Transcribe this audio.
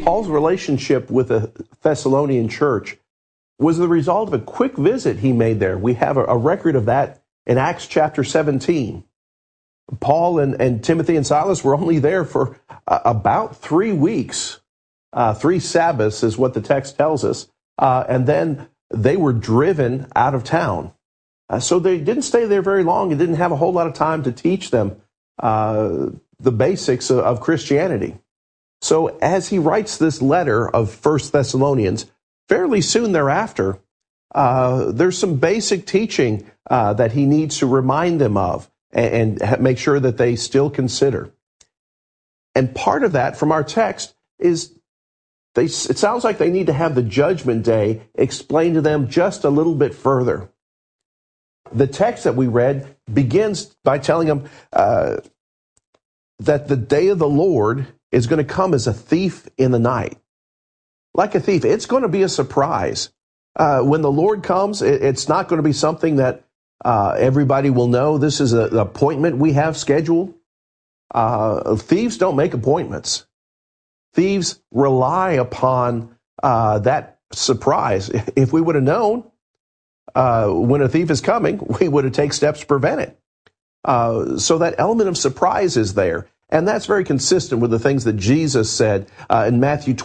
Paul's relationship with the Thessalonian church was the result of a quick visit he made there. We have a record of that in Acts chapter 17. Paul and Timothy and Silas were only there for about 3 weeks. 3 Sabbaths is what the text tells us. And then they were driven out of town. So they didn't stay there very long and didn't have a whole lot of time to teach them the basics of Christianity. So as he writes this letter of 1 Thessalonians, fairly soon thereafter, there's some basic teaching that he needs to remind them of and make sure that they still consider. And part of that from our text is it sounds like they need to have the judgment day explained to them just a little bit further. The text that we read begins by telling them that the day of the Lord is going to come as a thief in the night. Like a thief, it's going to be a surprise. When the Lord comes, it's not going to be something that everybody will know. This is an appointment we have scheduled. Thieves don't make appointments. Thieves rely upon that surprise. If we would have known when a thief is coming, we would have taken steps to prevent it. So that element of surprise is there. And that's very consistent with the things that Jesus said in Matthew